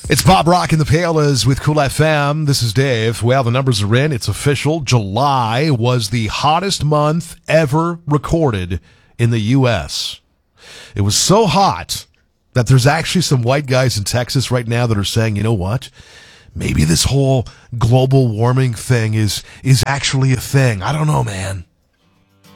It's Bob Rock and the Palas with Cool FM. This is Dave. Well, the numbers are in. It's official. July was the hottest month ever recorded in the U.S. It was so hot that there's actually some white guys in Texas right now that are saying, you know what? Maybe this whole global warming thing is actually a thing. I don't know, man.